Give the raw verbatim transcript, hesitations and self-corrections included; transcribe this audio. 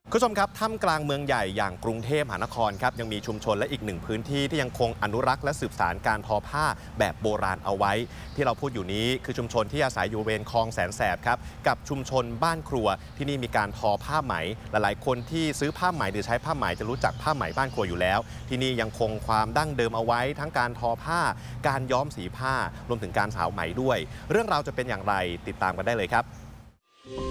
คุณผู้ชมครับท่ามกลางเมืองใหญ่อย่างกรุงเทพมหานครครับยังมีชุมชนและอีกหนึ่งพื้นที่ที่ยังคงอนุรักษ์และสืบสานการทอผ้าแบบโบราณเอาไว้ที่เราพูดอยู่นี้คือชุมชนที่อาศัยอยู่บริเวณคลองแสนแสบครับกับชุมชนบ้านครัวที่นี่มีการทอผ้าไหมหลายๆคนที่ซื้อผ้าไหมหรือใช้ผ้าไหมจะรู้จักผ้าไหมบ้านครัวอยู่แล้วที่นี่ยังคงความดั้งเดิมเอาไว้ทั้งการทอผ้าการย้อมสีผ้ารวมถึงการสาวไหมด้วยเรื่องราวจะเป็นอย่างไรติดตามกันได้เลยครับ